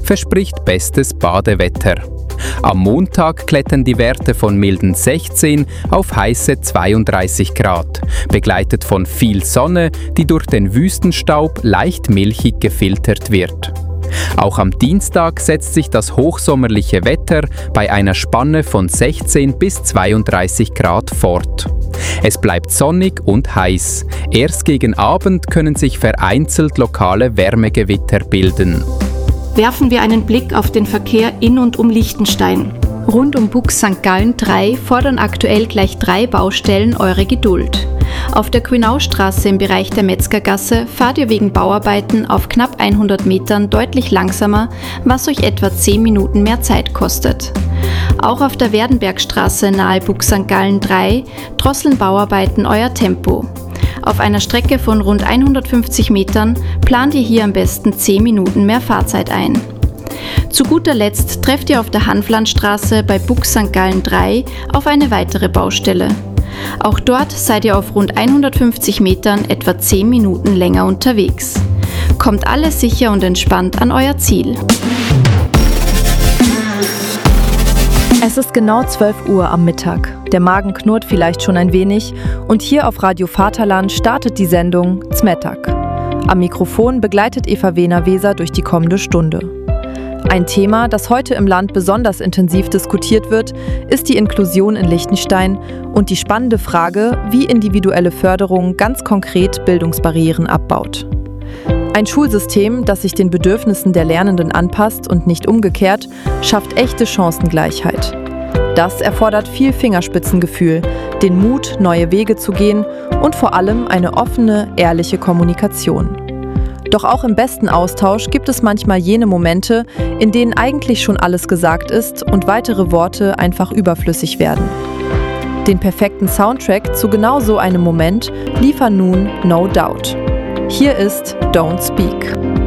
verspricht bestes Badewetter. Am Montag klettern die Werte von milden 16 auf heiße 32 Grad, begleitet von viel Sonne, die durch den Wüstenstaub leicht milchig gefiltert wird. Auch am Dienstag setzt sich das hochsommerliche Wetter bei einer Spanne von 16 bis 32 Grad fort. Es bleibt sonnig und heiß. Erst gegen Abend können sich vereinzelt lokale Wärmegewitter bilden. Werfen wir einen Blick auf den Verkehr in und um Liechtenstein. Rund um Bux St. Gallen 3 fordern aktuell gleich 3 Baustellen eure Geduld. Auf der Grünaustraße im Bereich der Metzgergasse fahrt ihr wegen Bauarbeiten auf knapp 100 Metern deutlich langsamer, was euch etwa 10 Minuten mehr Zeit kostet. Auch auf der Werdenbergstraße nahe Bux St. Gallen 3 drosseln Bauarbeiten euer Tempo. Auf einer Strecke von rund 150 Metern plant ihr hier am besten 10 Minuten mehr Fahrzeit ein. Zu guter Letzt trefft ihr auf der Hanflandstraße bei Bux St. Gallen 3 auf eine weitere Baustelle. Auch dort seid ihr auf rund 150 Metern etwa 10 Minuten länger unterwegs. Kommt alle sicher und entspannt an euer Ziel. Es ist genau 12 Uhr am Mittag. Der Magen knurrt vielleicht schon ein wenig und hier auf Radio Vaterland startet die Sendung Zmetak. Am Mikrofon begleitet Eva Wehner-Weser durch die kommende Stunde. Ein Thema, das heute im Land besonders intensiv diskutiert wird, ist die Inklusion in Liechtenstein und die spannende Frage, wie individuelle Förderung ganz konkret Bildungsbarrieren abbaut. Ein Schulsystem, das sich den Bedürfnissen der Lernenden anpasst und nicht umgekehrt, schafft echte Chancengleichheit. Das erfordert viel Fingerspitzengefühl, den Mut, neue Wege zu gehen und vor allem eine offene, ehrliche Kommunikation. Doch auch im besten Austausch gibt es manchmal jene Momente, in denen eigentlich schon alles gesagt ist und weitere Worte einfach überflüssig werden. Den perfekten Soundtrack zu genau so einem Moment liefern nun No Doubt. Hier ist Don't Speak.